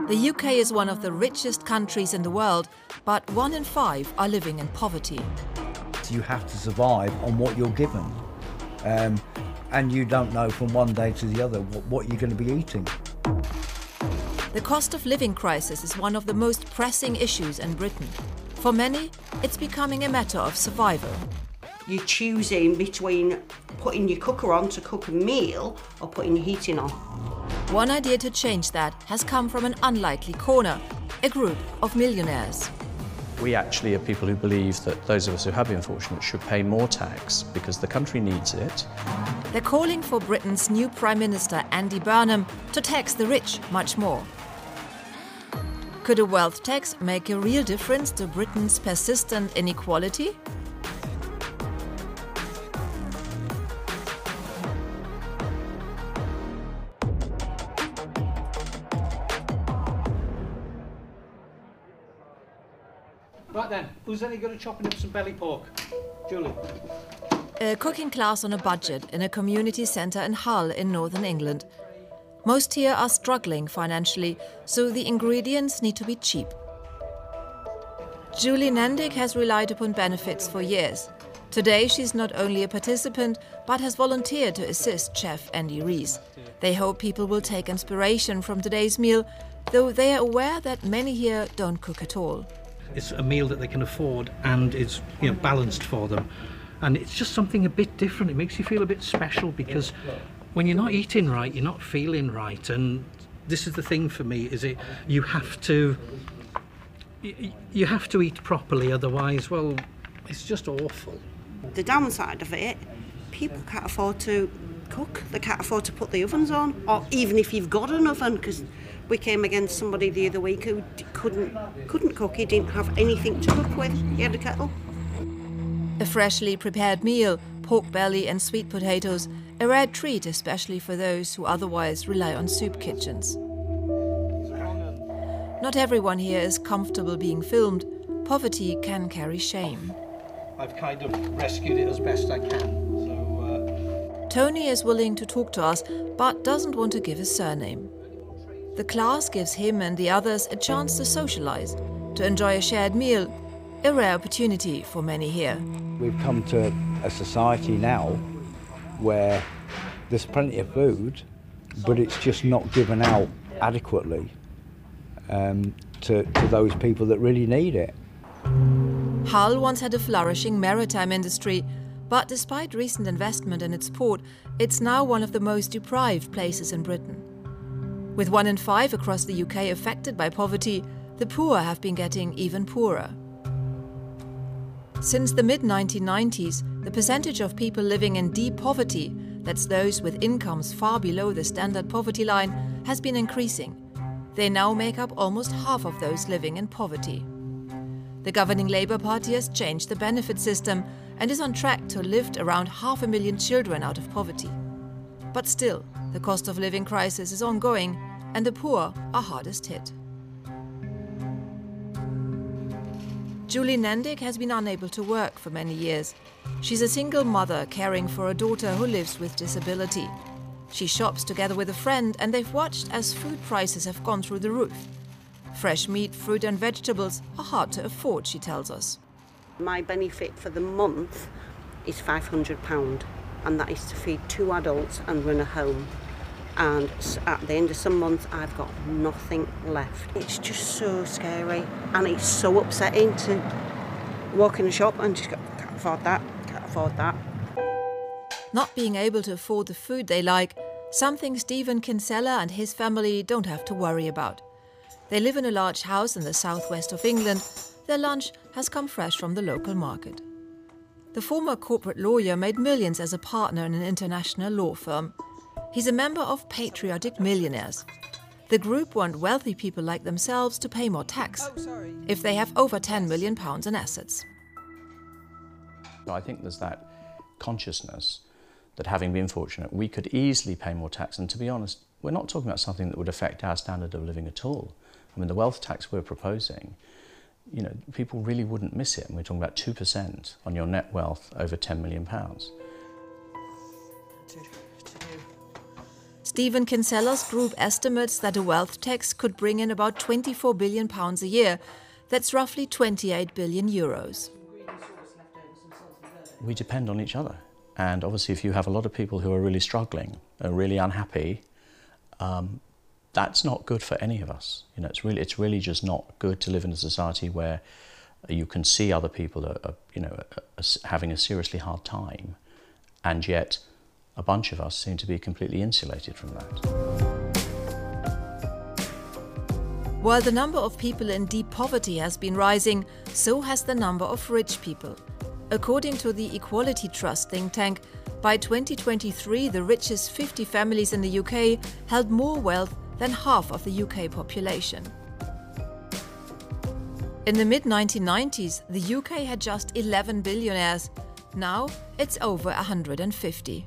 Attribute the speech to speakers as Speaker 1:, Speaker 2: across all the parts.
Speaker 1: The UK is one of the richest countries in the world, but 1 in 5 are living in poverty.
Speaker 2: You have to survive on what you're given. And you don't know from one day to the other what you're going to be eating.
Speaker 1: The cost of living crisis is one of the most pressing issues in Britain. For many, it's becoming a matter of survival.
Speaker 3: You're choosing between putting your cooker on to cook a meal or putting your heating on.
Speaker 1: One idea to change that has come from an unlikely corner, a group of millionaires.
Speaker 4: We actually are people who believe that those of us who have been fortunate should pay more tax because the country needs it.
Speaker 1: They're calling for Britain's new Prime Minister, Andy Burnham, to tax the rich much more. Could a wealth tax make a real difference to Britain's persistent inequality?
Speaker 5: Right then, who's any good at chopping up some belly pork? Julie?
Speaker 1: A cooking class on a budget in a community centre in Hull in northern England. Most here are struggling financially, so the ingredients need to be cheap. Julie Nendig has relied upon benefits for years. Today she's not only a participant, but has volunteered to assist chef Andy Rees. They hope people will take inspiration from today's meal, though they are aware that many here don't cook at all.
Speaker 5: It's a meal that they can afford and it's balanced for them. And it's just something a bit different. It makes you feel a bit special because when you're not eating right, you're not feeling right. And this is the thing for me, is you have to eat properly, otherwise, well, it's just awful.
Speaker 3: The downside of it, people can't afford to cook. They can't afford to put the ovens on, or even if you've got an oven, because we came against somebody the other week who couldn't cook. He didn't have anything to cook with. He had a kettle.
Speaker 1: A freshly prepared meal, pork belly and sweet potatoes, a rare treat especially for those who otherwise rely on soup kitchens. Not everyone here is comfortable being filmed. Poverty can carry shame.
Speaker 5: I've kind of rescued it as best I can.
Speaker 1: Tony is willing to talk to us, but doesn't want to give his surname. The class gives him and the others a chance to socialise, to enjoy a shared meal, a rare opportunity for many here.
Speaker 2: We've come to a society now where there's plenty of food, but it's just not given out adequately to those people that really need it.
Speaker 1: Hull once had a flourishing maritime industry, but despite recent investment in its port, it's now one of the most deprived places in Britain. With 1 in 5 across the UK affected by poverty, the poor have been getting even poorer. Since the mid-1990s, the percentage of people living in deep poverty, that's those with incomes far below the standard poverty line, has been increasing. They now make up almost half of those living in poverty. The governing Labour Party has changed the benefit system and is on track to lift around 500,000 children out of poverty. But still, the cost of living crisis is ongoing and the poor are hardest hit. Julie Nendig has been unable to work for many years. She's a single mother caring for a daughter who lives with disability. She shops together with a friend and they've watched as food prices have gone through the roof. Fresh meat, fruit and vegetables are hard to afford, she tells us.
Speaker 3: My benefit for the month is £500, and that is to feed 2 adults and run a home. And at the end of some months, I've got nothing left. It's just so scary, and it's so upsetting to walk in a shop and just go, can't afford that, can't afford that.
Speaker 1: Not being able to afford the food they like, something Stephen Kinsella and his family don't have to worry about. They live in a large house in the southwest of England. Their lunch has come fresh from the local market. The former corporate lawyer made millions as a partner in an international law firm. He's a member of Patriotic Millionaires. The group want wealthy people like themselves to pay more tax if they have over £10 million in assets.
Speaker 4: I think there's that consciousness that having been fortunate, we could easily pay more tax. And to be honest, we're not talking about something that would affect our standard of living at all. I mean, the wealth tax we're proposing, people really wouldn't miss it. And we're talking about 2% on your net wealth over £10 million.
Speaker 1: Stephen Kinsella's group estimates that a wealth tax could bring in about £24 billion a year. That's roughly 28 billion euros.
Speaker 4: We depend on each other. And obviously if you have a lot of people who are really struggling, are really unhappy, that's not good for any of us. You know, it's really just not good to live in a society where you can see other people are having a seriously hard time, and yet a bunch of us seem to be completely insulated from that.
Speaker 1: While the number of people in deep poverty has been rising, so has the number of rich people. According to the Equality Trust think tank, by 2023 the richest 50 families in the UK held more wealth than half of the UK population. In the mid-1990s, the UK had just 11 billionaires. Now it's over 150.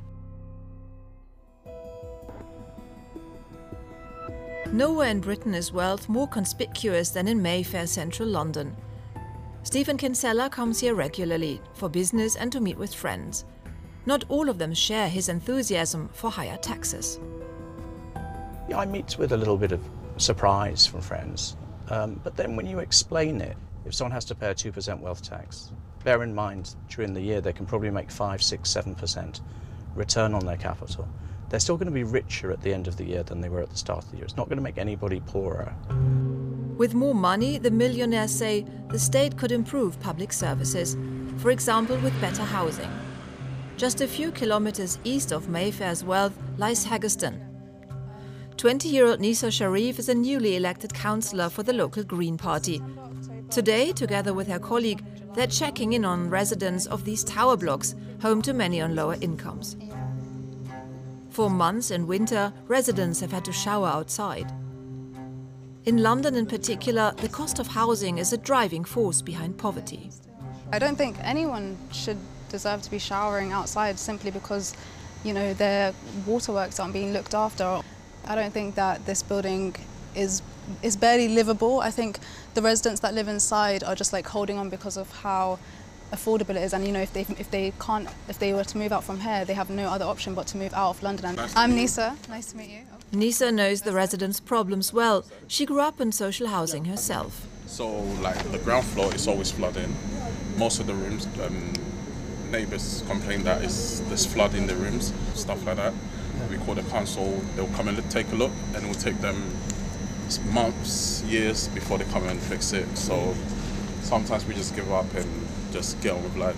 Speaker 1: Nowhere in Britain is wealth more conspicuous than in Mayfair, central London. Stephen Kinsella comes here regularly, for business and to meet with friends. Not all of them share his enthusiasm for higher taxes.
Speaker 4: Yeah, I meet with a little bit of surprise from friends, but then when you explain it, if someone has to pay a 2% wealth tax, bear in mind during the year they can probably make 5, 6, 7% return on their capital. They're still going to be richer at the end of the year than they were at the start of the year. It's not going to make anybody poorer.
Speaker 1: With more money, the millionaires say the state could improve public services, for example with better housing. Just a few kilometers east of Mayfair's wealth lies Haggerston. 20-year-old Nisa Sharif is a newly elected councillor for the local Green Party. Today, together with her colleague, they're checking in on residents of these tower blocks, home to many on lower incomes. For months in winter, residents have had to shower outside. In London in particular, the cost of housing is a driving force behind poverty.
Speaker 6: I don't think anyone should deserve to be showering outside simply because, you know, their waterworks aren't being looked after. I don't think that this building is barely livable. I think the residents that live inside are just like holding on because of how affordable it is, and you know, if they were to move out from here, they have no other option but to move out of London. I'm Nisa. Nice to meet you.
Speaker 1: Nisa knows the residents' problems well. She grew up in social housing herself.
Speaker 7: So, like the ground floor is always flooding. Most of the rooms, neighbours complain that there's flood in the rooms, stuff like that. We call the council. They'll come and take a look, and it will take them months, years before they come and fix it. So sometimes we just give up and just get on with life.